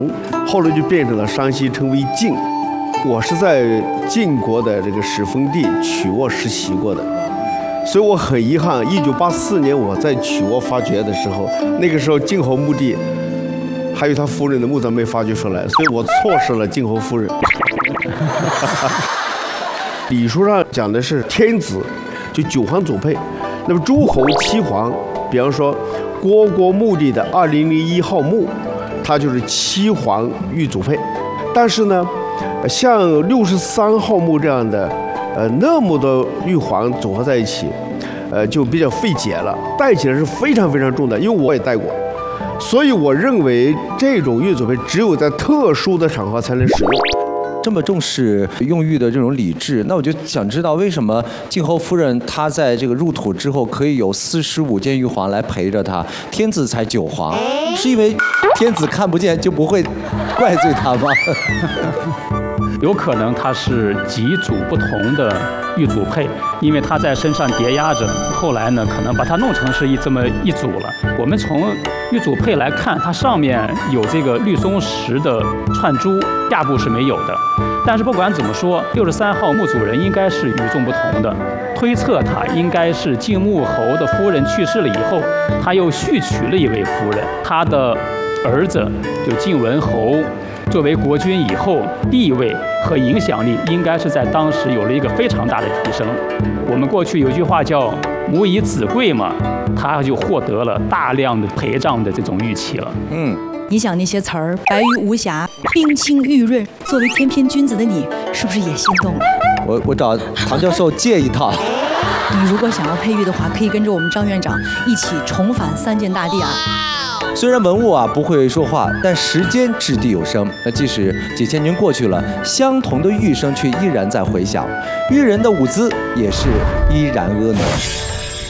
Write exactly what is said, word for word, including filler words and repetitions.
后来就变成了山西称为晋。我是在晋国的这个始封地曲沃实习过的，所以我很遗憾，一九八四年我在曲沃发掘的时候，那个时候晋侯墓地还有他夫人的墓葬没发掘出来，所以我错失了晋侯夫人。礼书上讲的是天子，就九皇祖配。那么诸侯七皇，比方说虢国墓地的二零零一号墓，它就是七皇玉祖配。但是呢，像六十三号墓这样的，呃，那么多玉皇组合在一起，呃，就比较费解了，带起来是非常非常重的，因为我也带过。所以我认为这种玉祖配只有在特殊的场合才能使用。 这么重视用玉的这种礼制，那我就想知道为什么晋侯夫人她在这个入土之后可以有四十五件玉皇来陪着她，天子才九皇，是因为天子看不见就不会怪罪他吗？ 有可能它是几组不同的玉祖配，因为它在身上叠压着，后来呢可能把它弄成是一这么一组了。我们从玉祖配来看，它上面有这个绿松石的串珠，下部是没有的。但是不管怎么说，六十三号墓主人应该是与众不同的。推测他应该是晋穆侯的夫人去世了以后，他又续娶了一位夫人，他的儿子就晋文侯。作为国君以后，地位和影响力应该是在当时有了一个非常大的提升。我们过去有句话叫“母以子贵”嘛，他就获得了大量的陪葬的这种玉器了。 嗯， 你想那些词儿“白玉无瑕”“冰清玉润”，作为翩翩君子的你，是不是也心动了？ 我我找唐教授借一套。 你如果想要配玉的话，可以跟着我们张院长一起重返三件大地啊！ 虽然文物啊不会说话，但时间掷地有声。那即使几千年过去了，相同的玉声却依然在回响，玉人的舞姿也是依然婀娜。